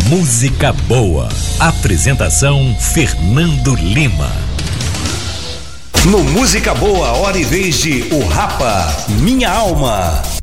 Música boa. Apresentação Fernando Lima. No Música Boa, hora e vez de O Rapa, Minha Alma.